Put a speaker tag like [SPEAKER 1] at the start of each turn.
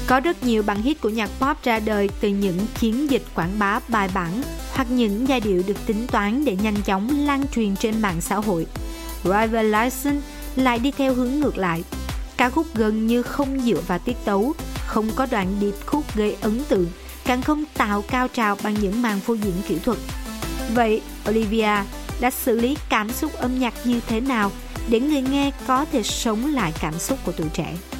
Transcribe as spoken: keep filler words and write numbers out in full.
[SPEAKER 1] Có rất nhiều bản hit của nhạc pop ra đời từ những chiến dịch quảng bá bài bản hoặc những giai điệu được tính toán để nhanh chóng lan truyền trên mạng xã hội. Driver's License lại đi theo hướng ngược lại. Ca khúc gần như không dựa vào tiết tấu, không có đoạn điệp khúc gây ấn tượng, càng không tạo cao trào bằng những màn phô diễn kỹ thuật. Vậy, Olivia đã xử lý cảm xúc âm nhạc như thế nào để người nghe có thể sống lại cảm xúc của tuổi trẻ?